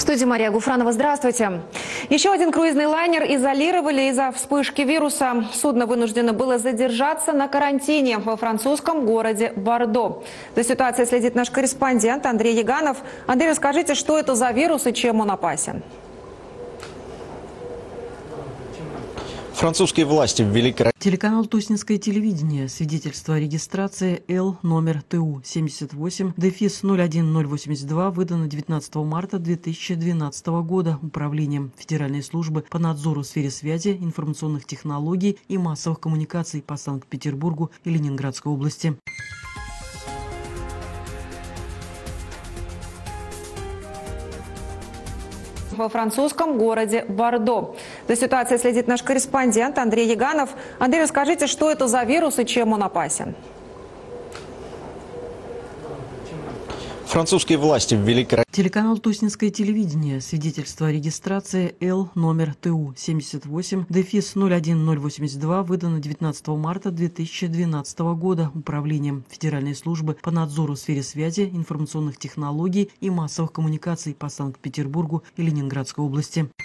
студии Мария Гуфранова. Здравствуйте. Еще один круизный лайнер изолировали из-за вспышки вируса. Судно вынуждено было задержаться на карантине во французском городе Бордо. За ситуацией следит наш корреспондент Андрей Яганов. Андрей, расскажите, что это за вирус и чем он опасен? Французские власти ввели карантин. Телеканал «Тоснинское телевидение». Свидетельство о регистрации Л номер ТУ 78-01082 выдано 19 марта 2012 года Управлением Федеральной службы по надзору в сфере связи, информационных технологий и массовых коммуникаций по Санкт-Петербургу и Ленинградской области. Во французском городе Бордо. За ситуацией следит наш корреспондент Андрей Яганов. Андрей, расскажите, что это за вирус и чем он опасен? Французские власти ввели карантин. Телеканал «Тоснинское телевидение». Свидетельство о регистрации Л номер ТУ 78-01082 выдано 19 марта 2012 года Управлением Федеральной службы по надзору в сфере связи, информационных технологий и массовых коммуникаций по Санкт-Петербургу и Ленинградской области.